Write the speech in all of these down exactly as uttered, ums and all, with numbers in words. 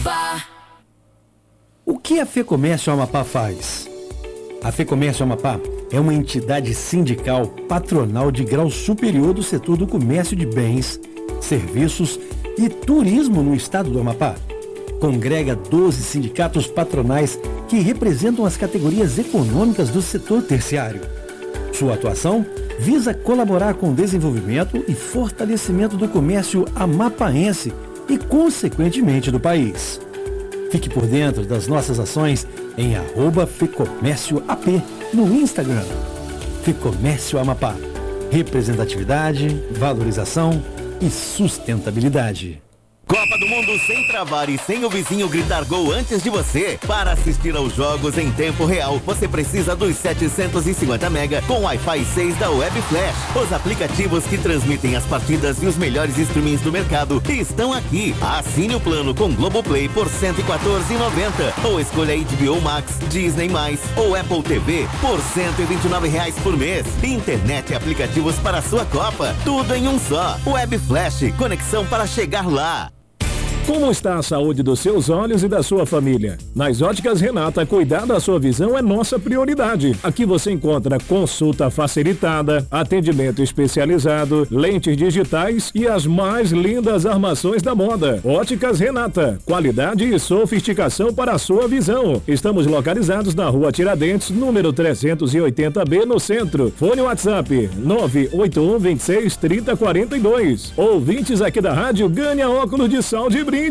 O que a FEComércio Amapá faz? A FEComércio Amapá é uma entidade sindical patronal de grau superior do setor do comércio de bens, serviços e turismo no estado do Amapá. Congrega doze sindicatos patronais que representam as categorias econômicas do setor terciário. Sua atuação visa colaborar com o desenvolvimento e fortalecimento do comércio amapaense e, consequentemente, do país. Fique por dentro das nossas ações em arroba FEComércioAP no Instagram. FEComércio Amapá. Representatividade, valorização e sustentabilidade. Copa do Mundo sem travar e sem o vizinho gritar gol antes de você. Para assistir aos jogos em tempo real, você precisa dos setecentos e cinquenta mega com Wi-Fi seis da Web Flash. Os aplicativos que transmitem as partidas e os melhores streamings do mercado estão aqui. Assine o plano com Globoplay por cento e quatorze reais e noventa centavos ou escolha H B O Max, Disney mais, ou Apple T V por cento e vinte e nove reais por mês. Internet e aplicativos para a sua Copa. Tudo em um só. Web Flash, conexão para chegar lá. Como está a saúde dos seus olhos e da sua família? Nas Óticas Renata, cuidar da sua visão é nossa prioridade. Aqui você encontra consulta facilitada, atendimento especializado, lentes digitais e as mais lindas armações da moda. Óticas Renata, qualidade e sofisticação para a sua visão. Estamos localizados na Rua Tiradentes, número trezentos e oitenta B, no centro. Fone WhatsApp nove oito um, dois seis, três zero quatro dois. Ouvintes aqui da rádio, ganha óculos de sol de brinde.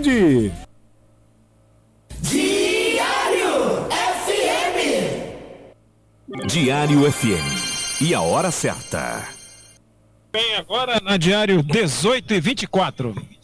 Diário F M. Diário F M. E a hora certa. Bem, agora na Diário dezoito e vinte e quatro.